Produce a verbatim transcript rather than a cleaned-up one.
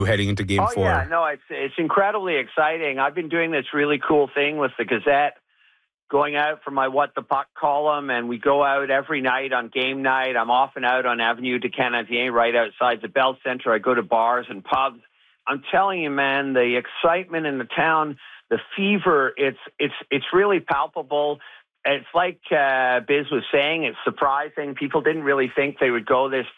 heading into game oh, four? yeah, no, it's it's incredibly exciting. I've been doing this really cool thing with the Gazette, going out for my What the Puck column, and we go out every night on game night. I'm often out on Avenue du Canadien, right outside the Bell Centre. I go to bars and pubs. I'm telling you, man, the excitement in the town, the fever, it's it's it's really palpable. It's like uh, Biz was saying, it's surprising. People didn't really think they would go this